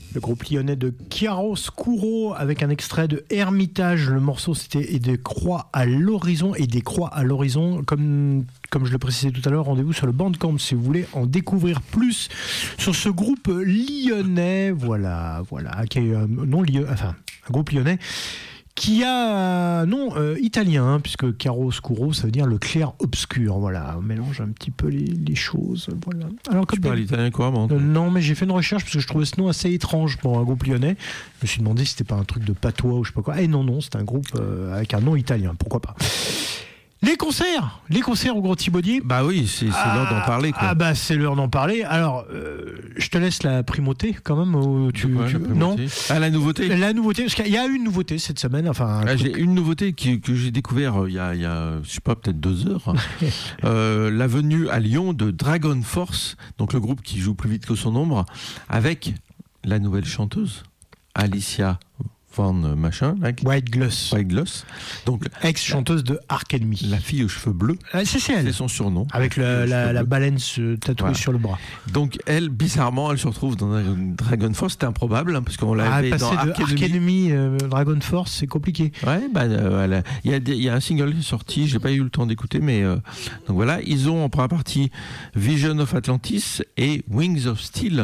Le groupe lyonnais de Chiaroscuro avec un extrait de Hermitage. Le morceau c'était Et des croix à l'horizon. Et des croix à l'horizon. Comme je le précisais tout à l'heure, rendez-vous sur le Bandcamp si vous voulez en découvrir plus sur ce groupe lyonnais. Voilà. Qui est un groupe lyonnais qui a un nom italien, puisque chiaroscuro, ça veut dire le clair obscur. Voilà, on mélange un petit peu les choses. Voilà. Alors, tu parles italien couramment non, mais j'ai fait une recherche parce que je trouvais ce nom assez étrange pour un groupe lyonnais. Je me suis demandé si c'était pas un truc de patois ou je sais pas quoi. Et non, c'est un groupe avec un nom italien. Pourquoi pas ? Les concerts au Gros Thibaudier. Bah oui, c'est l'heure d'en parler, quoi. Ah bah c'est l'heure d'en parler. Alors, je te laisse la primauté quand même. Non. Ah, la nouveauté. La nouveauté, parce qu'il y a une nouveauté cette semaine. Enfin. J'ai une nouveauté que j'ai découvert il y a je sais pas, peut-être 2 heures. La venue à Lyon de Dragon Force, donc le groupe qui joue plus vite que son ombre, avec la nouvelle chanteuse Alicia Van machin, White Gloss, donc ex-chanteuse de Ark Enemy, la fille aux cheveux bleus. C'est elle. C'est son surnom. Avec la baleine tatouée sur le bras. Donc elle, bizarrement, elle se retrouve dans Dragon Force. C'était improbable parce qu'on l'avait dans Ark Enemy. Dragon Force, c'est compliqué. Ouais, il y a un single sorti. J'ai pas eu le temps d'écouter, mais donc voilà, ils ont en première partie Vision of Atlantis et Wings of Steel,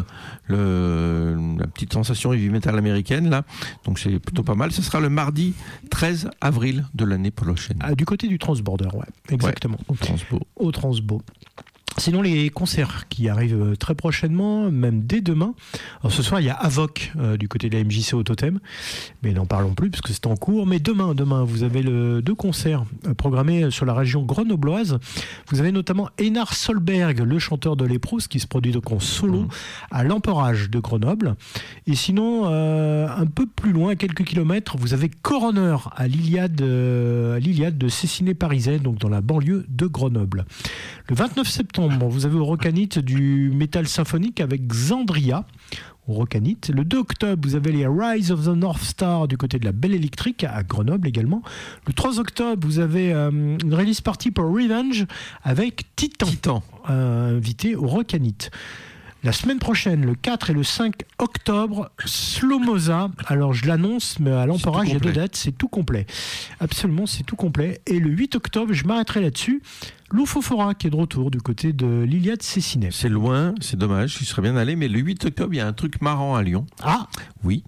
la petite sensation heavy metal américaine là. Donc c'est plutôt pas mal. Ce sera le mardi 13 avril de l'année prochaine. Du côté du Transborder, ouais, exactement. Ouais, au Transbo. Sinon, les concerts qui arrivent très prochainement, même dès demain. Alors, ce soir, il y a Avoc du côté de la MJC au Totem, mais n'en parlons plus parce que c'est en cours. Mais demain, vous avez 2 concerts programmés sur la région grenobloise. Vous avez notamment Einar Solberg, le chanteur de Léprous, qui se produit donc en solo à l'Emperage de Grenoble. Et sinon, un peu plus loin, à quelques kilomètres, vous avez Coroner à l'Iliade de Cessiné-Parisais, donc dans la banlieue de Grenoble. Le 29 septembre, vous avez au Rocanite du métal symphonique avec Xandria au Rocanite. Le 2 octobre, vous avez les Rise of the North Star du côté de la Belle Électrique à Grenoble également. Le 3 octobre, vous avez une release party pour Revenge avec Titan. Invité au Rocanite. La semaine prochaine, le 4 et le 5 octobre, Slomoza. Alors, je l'annonce, mais à l'Emperage, il y a 2 dates, c'est tout complet. Absolument, c'est tout complet. Et le 8 octobre, je m'arrêterai là-dessus, Loufofora, qui est de retour du côté de l'Iliade Cessiné. C'est loin, c'est dommage, il serait bien allé, mais le 8 octobre, il y a un truc marrant à Lyon. Ah oui,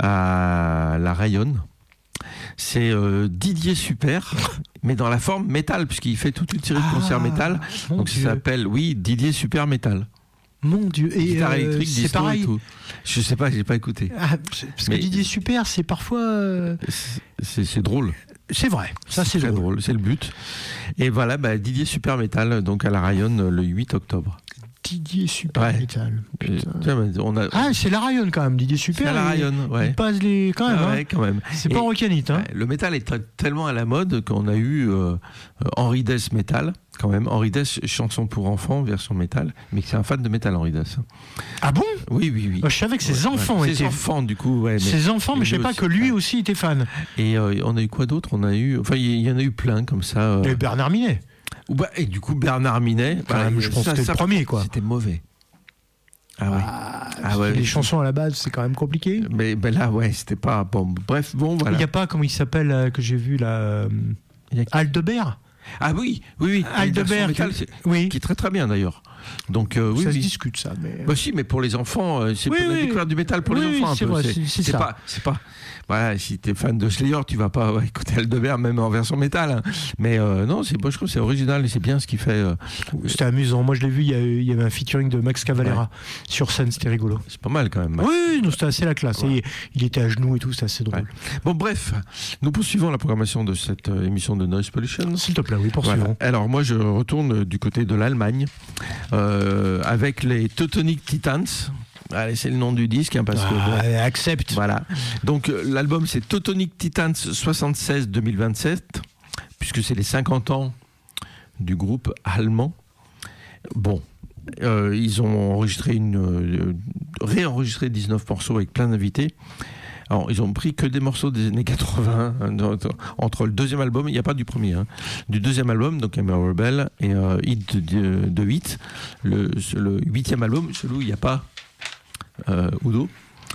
à la Rayonne. C'est Didier Super, mais dans la forme métal, puisqu'il fait toute une série de concerts métal. Donc, ça s'appelle, Didier Super Métal. Mon Dieu, et guitare électrique, c'est pareil. Et tout. Je sais pas, j'ai pas écouté. Parce que Didier Super, c'est parfois. C'est drôle. C'est vrai, ça c'est très drôle, c'est le but. Et voilà, Didier Super Metal, donc à la Rayonne le 8 octobre. Didier Super Metal. C'est la Rayonne quand même, Didier Super. C'est la Rayonne, ouais. Il passe quand même. Quand même. C'est pas Rocanite. Hein. Le métal est tellement à la mode qu'on a eu Henri Dess Metal. Quand même, Henri Dess, chanson pour enfants, version métal, mais c'est un fan de métal, Henri Dess. Ah bon ? Oui. Je savais que ses enfants étaient... Ses enfants, du coup, ouais. Ses enfants, mais je ne savais pas que lui aussi était fan. Et on a eu quoi d'autre ? Enfin, il y en a eu plein, comme ça. Et Bernard Minet. Et du coup, Bernard Minet... je pense que c'était le premier, quoi. C'était mauvais. Les chansons à la base, c'est quand même compliqué. Mais là, c'était pas... Bon, bref, voilà. Il n'y a pas, comment il s'appelle, que j'ai vu, là... Aldebert. Ah oui. Aldebert, qui est très très bien d'ailleurs. Donc ça se discute ça. Mais... si, mais pour les enfants, c'est pour la découverte du métal pour les enfants un peu. Vrai, c'est pas. Voilà, si t'es fan de Slayer, tu vas pas écouter Aldebert même en version métal. Hein. Mais non, je trouve que c'est original et c'est bien ce qu'il fait. C'était amusant. Moi, je l'ai vu. Il y avait un featuring de Max Cavalera sur scène. C'était rigolo. C'est pas mal quand même. Oui, c'était assez la classe. Ouais. Il était à genoux et tout. C'était assez drôle. Ouais. Bon, bref, nous poursuivons la programmation de cette émission de Noise Pollution. S'il te plaît, oui, poursuivons. Voilà. Alors moi, je retourne du côté de l'Allemagne avec les Teutonic Titans. Allez, c'est le nom du disque, parce que... accepte. Voilà. Donc, l'album, c'est Teutonic Titans 76-2027, puisque c'est les 50 ans du groupe allemand. Bon, ils ont réenregistré 19 morceaux avec plein d'invités. Alors, ils ont pris que des morceaux des années 80, entre le deuxième album, il n'y a pas du premier, du deuxième album, donc Hammer Rebel, et Hit de 8, le 8e album, celui où il n'y a pas Udo.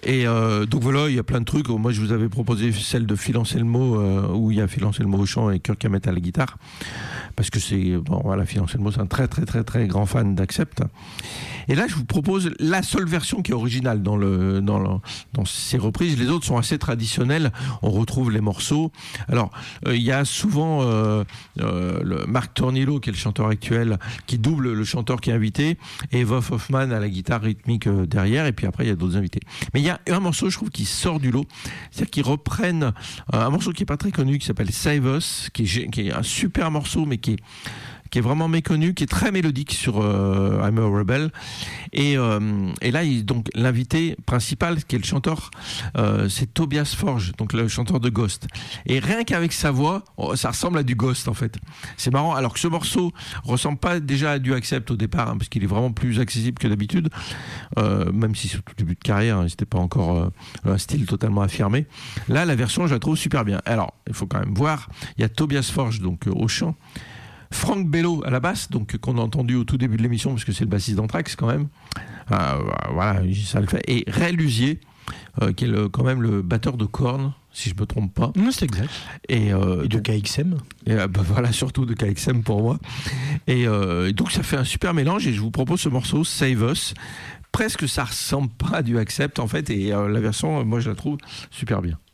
Et donc voilà, il y a plein de trucs. Moi, je vous avais proposé celle de Phil Anselmo, où il y a Phil Anselmo au chant et Kirk Hammett à la guitare, parce que c'est bon, voilà, Phil Anselmo, c'est un très très très très grand fan d'Accept. Et là, je vous propose la seule version qui est originale dans ces reprises. Les autres sont assez traditionnelles. On retrouve les morceaux. Alors, il y a souvent le Mark Tornillo, qui est le chanteur actuel, qui double le chanteur qui est invité, et Wolf Hoffman à la guitare rythmique derrière. Et puis après, il y a d'autres invités. Mais il y a un morceau, je trouve, qui sort du lot. C'est-à-dire qu'ils reprennent un morceau qui est pas très connu, qui s'appelle Save Us, qui est un super morceau, mais qui est vraiment méconnu, qui est très mélodique sur I'm a Rebel. Et là, donc l'invité principal, qui est le chanteur, c'est Tobias Forge, donc le chanteur de Ghost. Et rien qu'avec sa voix, ça ressemble à du Ghost en fait. C'est marrant, alors que ce morceau ressemble pas déjà à du Accept au départ, parce qu'il est vraiment plus accessible que d'habitude, même si c'est au tout début de carrière, c'était pas encore un style totalement affirmé. Là, la version, je la trouve super bien. Alors, il faut quand même voir, il y a Tobias Forge donc au chant, Frank Bello à la basse, donc qu'on a entendu au tout début de l'émission, parce que c'est le bassiste d'Anthrax quand même. Voilà, ça le fait. Et Ray Luzier, qui est quand même le batteur de Korn, si je me trompe pas. Non, c'est exact. Et de KXM. Et voilà, surtout de KXM pour moi. Et donc ça fait un super mélange. Et je vous propose ce morceau, Save Us. Presque ça ressemble pas à du Accept en fait. Et la version, moi je la trouve super bien.